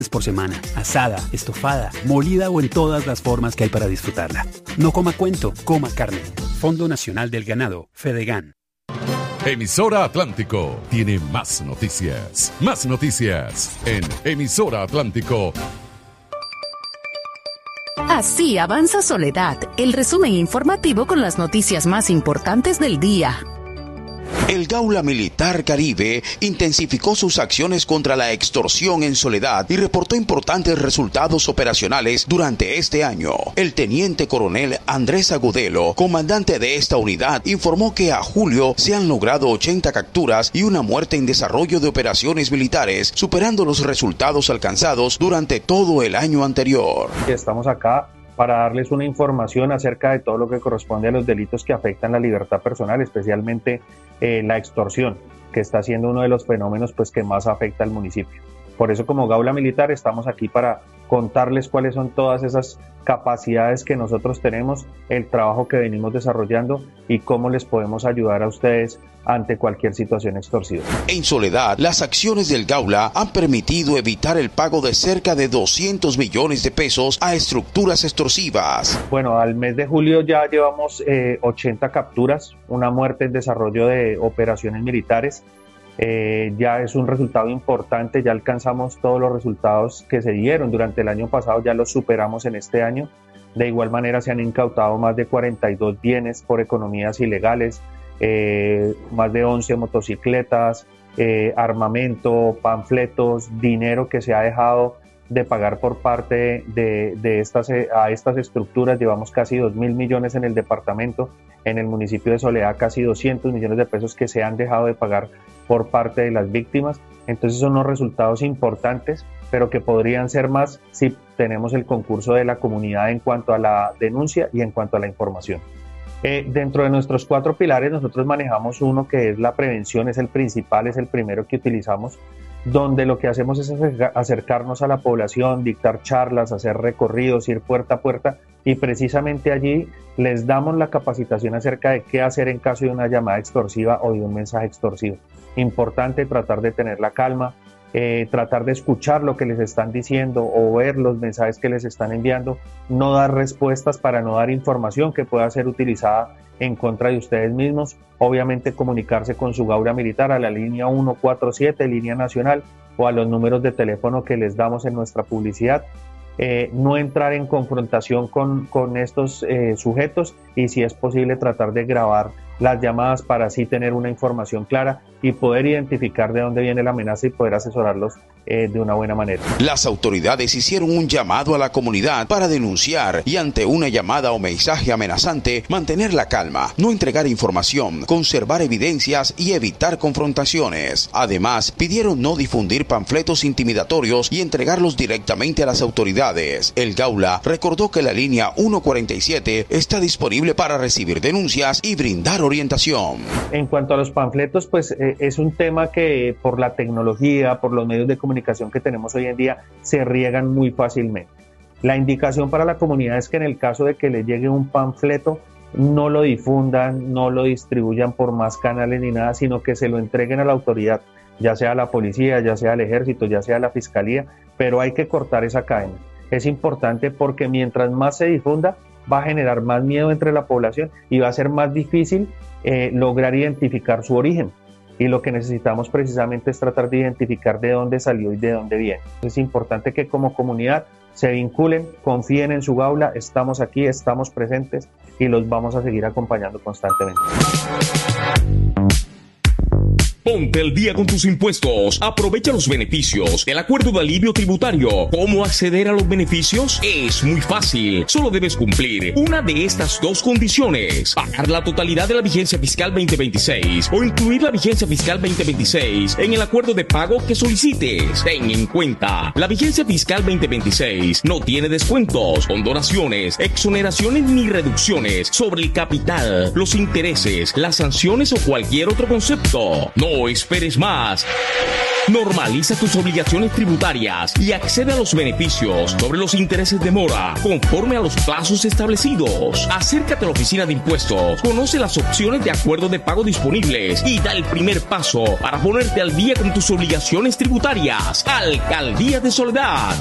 por semana, asada, estofada, molida o en todas las formas que hay para disfrutarla. No coma cuento, coma carne. Fondo Nacional del Ganado, Fedegan. Emisora Atlántico tiene más noticias. Más noticias en Emisora Atlántico. Así avanza Soledad, el resumen informativo con las noticias más importantes del día. El Gaula Militar Caribe intensificó sus acciones contra la extorsión en Soledad y reportó importantes resultados operacionales durante este año. El teniente coronel Andrés Agudelo, comandante de esta unidad, informó que a julio se han logrado 80 capturas y una muerte en desarrollo de operaciones militares, superando los resultados alcanzados durante todo el año anterior. Estamos acá para darles una información acerca de todo lo que corresponde a los delitos que afectan la libertad personal, especialmente la extorsión, que está siendo uno de los fenómenos que más afecta al municipio. Por eso, como Gaula Militar, estamos aquí para contarles cuáles son todas esas capacidades que nosotros tenemos, el trabajo que venimos desarrollando y cómo les podemos ayudar a ustedes ante cualquier situación extorsiva. En Soledad, las acciones del Gaula han permitido evitar el pago de cerca de 200 millones de pesos a estructuras extorsivas. Bueno, al mes de julio ya llevamos 80 capturas, una muerte en desarrollo de operaciones militares. Ya es un resultado importante, ya alcanzamos todos los resultados que se dieron durante el año pasado, ya los superamos en este año. De igual manera se han incautado más de 42 bienes por economías ilegales, más de 11 motocicletas, armamento, panfletos, dinero que se ha dejado de pagar por parte de estas estructuras. Llevamos casi 2.000 millones en el departamento, en el municipio de Soledad casi 200 millones de pesos que se han dejado de pagar por parte de las víctimas. Entonces son unos resultados importantes, pero que podrían ser más si tenemos el concurso de la comunidad en cuanto a la denuncia y en cuanto a la información. Dentro de nuestros 4 pilares nosotros manejamos uno que es la prevención, es el principal, es el primero que utilizamos, donde lo que hacemos es acercarnos a la población, dictar charlas, hacer recorridos, ir puerta a puerta, y precisamente allí les damos la capacitación acerca de qué hacer en caso de una llamada extorsiva o de un mensaje extorsivo. Importante tratar de tener la calma, tratar de escuchar lo que les están diciendo o ver los mensajes que les están enviando, no dar respuestas para no dar información que pueda ser utilizada en contra de ustedes mismos. Obviamente comunicarse con su Gaula Militar a la línea 147, línea nacional, o a los números de teléfono que les damos en nuestra publicidad. No entrar en confrontación con estos sujetos, y si es posible tratar de grabar las llamadas para así tener una información clara y poder identificar de dónde viene la amenaza y poder asesorarlos de una buena manera. Las autoridades hicieron un llamado a la comunidad para denunciar y ante una llamada o mensaje amenazante, mantener la calma, no entregar información, conservar evidencias y evitar confrontaciones. Además, pidieron no difundir panfletos intimidatorios y entregarlos directamente a las autoridades. El Gaula recordó que la línea 147 está disponible para recibir denuncias y brindar orientación. En cuanto a los panfletos, es un tema que por la tecnología, por los medios de comunicación que tenemos hoy en día, se riegan muy fácilmente. La indicación para la comunidad es que en el caso de que les llegue un panfleto, no lo difundan, no lo distribuyan por más canales ni nada, sino que se lo entreguen a la autoridad, ya sea a la policía, ya sea al ejército, ya sea a la fiscalía, pero hay que cortar esa cadena. Es importante porque mientras más se difunda, va a generar más miedo entre la población y va a ser más difícil lograr identificar su origen. Y lo que necesitamos precisamente es tratar de identificar de dónde salió y de dónde viene. Es importante que como comunidad se vinculen, confíen en su Gaula, estamos aquí, estamos presentes y los vamos a seguir acompañando constantemente. Ponte al día con tus impuestos. Aprovecha los beneficios del acuerdo de alivio tributario. ¿Cómo acceder a los beneficios? Es muy fácil. Solo debes cumplir una de estas 2 condiciones: pagar la totalidad de la vigencia fiscal 2026 o incluir la vigencia fiscal 2026 en el acuerdo de pago que solicites. Ten en cuenta, la vigencia fiscal 2026 no tiene descuentos, condonaciones, exoneraciones ni reducciones sobre el capital, los intereses, las sanciones o cualquier otro concepto. No No esperes más. Normaliza tus obligaciones tributarias y accede a los beneficios sobre los intereses de mora conforme a los plazos establecidos. Acércate a la oficina de impuestos, conoce las opciones de acuerdo de pago disponibles y da el primer paso para ponerte al día con tus obligaciones tributarias. Alcaldía de Soledad.